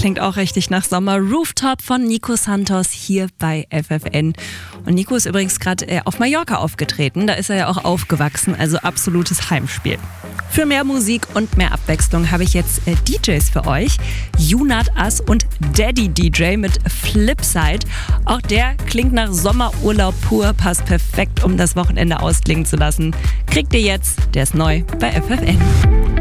klingt auch richtig nach Sommer. Rooftop von Nico Santos hier bei FFN. Und Nico ist übrigens gerade auf Mallorca aufgetreten. Da ist er ja auch aufgewachsen, also absolutes Heimspiel. Für mehr Musik und mehr Abwechslung habe ich jetzt DJs für euch. Junat As und Daddy DJ mit Flipside. Auch der klingt nach Sommerurlaub pur, passt perfekt, um das Wochenende ausklingen zu lassen. Kriegt ihr jetzt, der ist neu bei FFN.